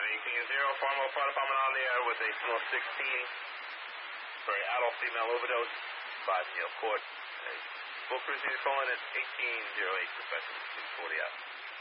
18-0, Farmville Fire Department on the air with a small 16 for an adult female overdose, 5 Neal Court. Full cruise unit calling at 1808, professional 240 out.